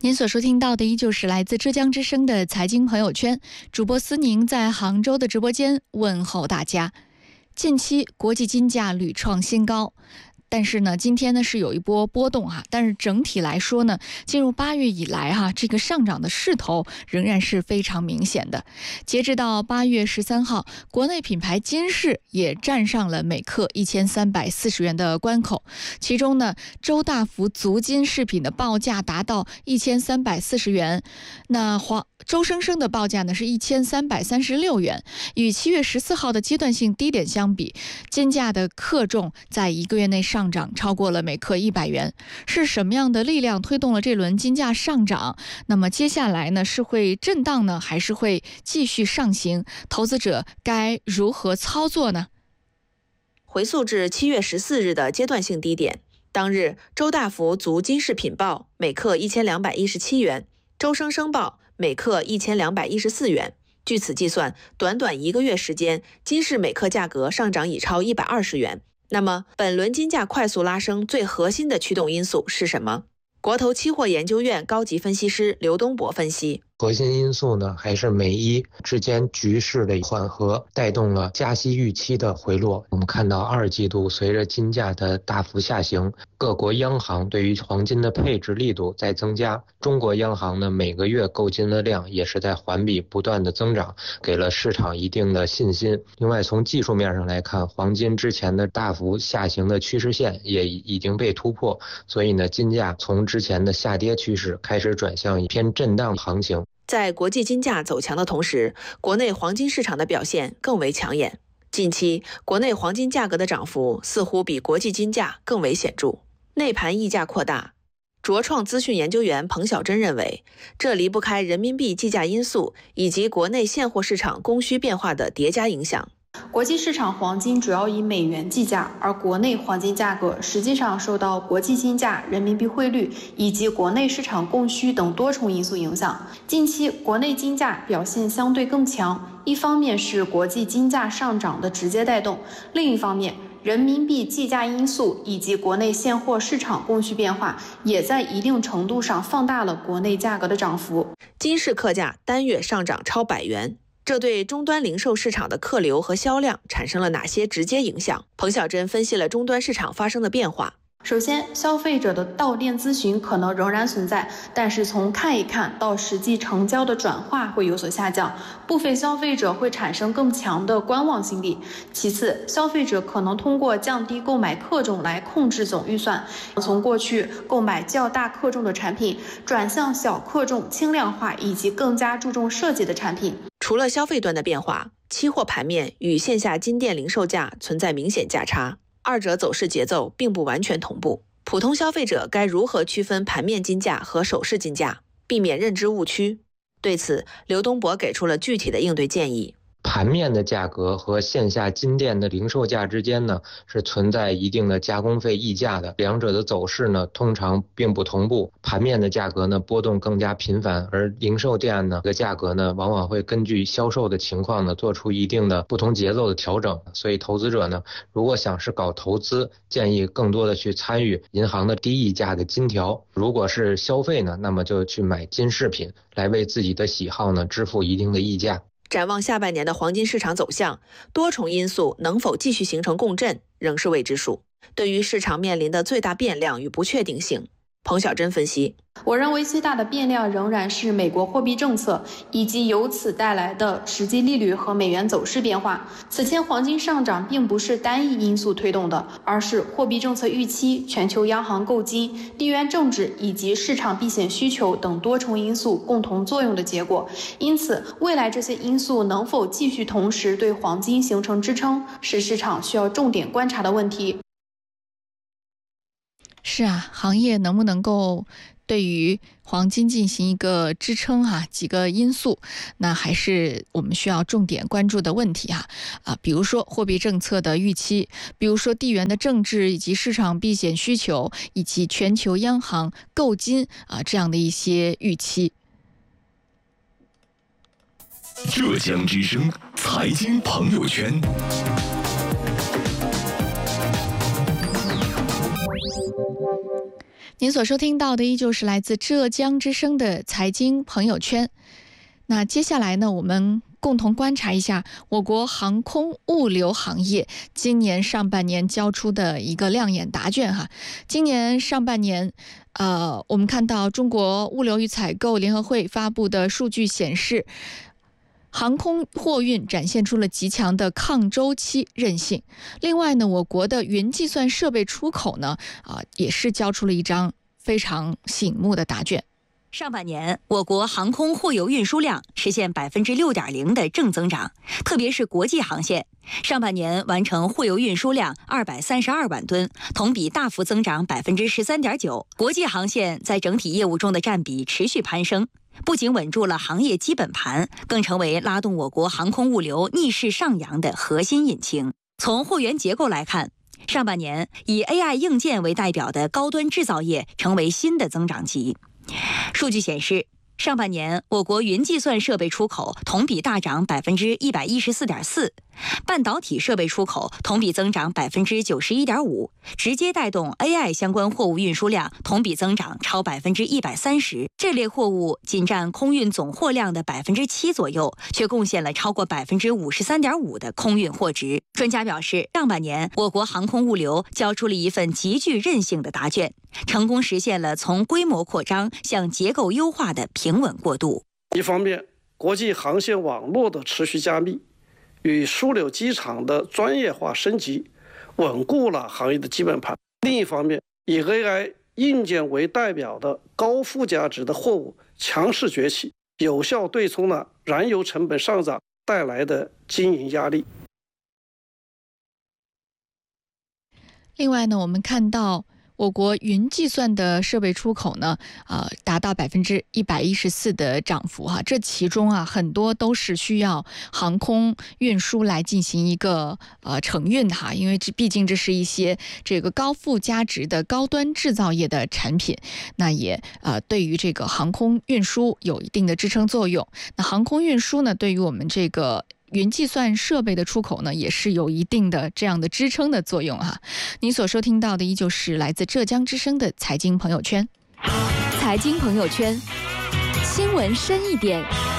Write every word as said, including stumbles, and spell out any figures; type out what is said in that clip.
您所收听到的依旧是来自浙江之声的财经朋友圈，主播思宁在杭州的直播间问候大家。近期国际金价屡创新高，但是呢，今天呢是有一波波动哈，但是整体来说呢，进入八月以来哈，这个上涨的势头仍然是非常明显的。截至到八月十三号，国内品牌金饰也站上了每克一千三百四十元的关口，其中呢，周大福足金饰品的报价达到一千三百四十元，那黄周生生的报价呢是一千三百三十六元，与七月十四号的阶段性低点相比，金价的克重在一个月内上涨超过了每克一百元。是什么样的力量推动了这轮金价上涨？那么接下来呢，是会震荡呢，还是会继续上行？投资者该如何操作呢？ 回溯至七月十四日的阶段性低点，当日周大福足金饰品报每克一千两百一十七元，周生生报每克一千两百一十四元。据此计算，短短一个月时间，金饰每克价格上涨已超一百二十元。那么，本轮金价快速拉升最核心的驱动因素是什么？国投期货研究院高级分析师刘东博分析， 核心因素呢，还是美伊之间局势的缓和，带动了加息预期的回落。我们看到二季度随着金价的大幅下行，各国央行对于黄金的配置力度在增加，中国央行呢每个月购金的量也是在环比不断的增长，给了市场一定的信心。另外，从技术面上来看，黄金之前的大幅下行的趋势线也已经被突破，所以呢，金价从之前的下跌趋势开始转向一偏震荡行情。 在国际金价走强的同时，国内黄金市场的表现更为抢眼。近期，国内黄金价格的涨幅似乎比国际金价更为显著，内盘溢价扩大。卓创资讯研究员彭晓珍认为，这离不开人民币计价因素以及国内现货市场供需变化的叠加影响。 国际市场黄金主要以美元计价，而国内黄金价格实际上受到国际金价、人民币汇率以及国内市场供需等多重因素影响。近期国内金价表现相对更强，一方面是国际金价上涨的直接带动，另一方面人民币计价因素以及国内现货市场供需变化也在一定程度上放大了国内价格的涨幅。 金饰客价单月上涨超百元，这对终端零售市场的客流和销量产生了哪些直接影响？彭晓珍分析了终端市场发生的变化。 首先，消费者的到店咨询可能仍然存在，但是从看一看到实际成交的转化会有所下降，部分消费者会产生更强的观望心理。其次，消费者可能通过降低购买克重来控制总预算，从过去购买较大克重的产品转向小克重、轻量化以及更加注重设计的产品。 除了消费端的变化，期货盘面与线下金店零售价存在明显价差，二者走势节奏并不完全同步。普通消费者该如何区分盘面金价和首饰金价，避免认知误区？对此，刘东博给出了具体的应对建议。 盘面的价格和线下金店的零售价之间呢，是存在一定的加工费溢价的，两者的走势呢通常并不同步。盘面的价格呢波动更加频繁，而零售店呢的价格呢往往会根据销售的情况呢做出一定的不同节奏的调整。所以投资者呢，如果想是搞投资，建议更多的去参与银行的低溢价的金条；如果是消费呢，那么就去买金饰品，来为自己的喜好呢支付一定的溢价。 展望下半年的黄金市场走向，多重因素能否继续形成共振，仍是未知数。对于市场面临的最大变量与不确定性，彭晓珍分析， 我认为最大的变量仍然是美国货币政策以及由此带来的实际利率和美元走势变化。此前黄金上涨并不是单一因素推动的，而是货币政策预期、全球央行购金、地缘政治以及市场避险需求等多重因素共同作用的结果。因此，未来这些因素能否继续同时对黄金形成支撑，是市场需要重点观察的问题。 是啊，行业能不能够对于黄金进行一个支撑哈、啊，几个因素，那还是我们需要重点关注的问题哈啊，比如说货币政策的预期，比如说地缘的政治以及市场避险需求，以及全球央行购金啊这样的一些预期。 浙江之声财经朋友圈。 您所收听到的依旧是来自浙江之声的财经朋友圈。那接下来呢，我们共同观察一下我国航空物流行业今年上半年交出的一个亮眼答卷哈。今年上半年，呃，我们看到中国物流与采购联合会发布的数据显示，航空货运展现出了极强的抗周期韧性。另外呢，我国的云计算设备出口呢，啊、呃，也是交出了一张非常醒目的答卷。 上半年，我国航空货邮运输量实现百分之六点零的正增长，特别是国际航线，上半年完成货邮运输量二百三十二万吨，同比大幅增长百分之十三点九。国际航线在整体业务中的占比持续攀升，不仅稳住了行业基本盘，更成为拉动我国航空物流逆势上扬的核心引擎。从货源结构来看，上半年以 A I 硬件为代表的高端制造业成为新的增长极。数据显示，上半年我国云计算设备出口同比大涨百分之一百一十四点四，半导体设备出口同比增长百分之九十一点五，直接带动 A I 相关货物运输量同比增长超百分之一百三十。这类货物仅占空运总货量的百分之七左右，却贡献了超过百分之五十三点五的空运货值。专家表示，上半年我国航空物流交出了一份极具韧性的答卷，成功实现了从规模扩张向结构优化的平稳过渡。 一方面，国际航线网络的持续加密与枢纽机场的专业化升级，稳固了行业的基本盘；另一方面，以 A I 硬件为代表的高附加值的货物强势崛起，有效对冲了燃油成本上涨带来的经营压力。 另外呢，我们看到我国云计算的设备出口呢，呃，达到百分之一百一十四的涨幅哈。这其中啊，很多都是需要航空运输来进行一个呃承运哈，因为这毕竟这是一些这个高附加值的高端制造业的产品，那也呃对于这个航空运输有一定的支撑作用。那航空运输呢，对于我们这个云计算设备的出口呢，也是有一定的这样的支撑的作用哈。您所收听到的依旧是来自浙江之声的财经朋友圈。 财经朋友圈，新闻深一点，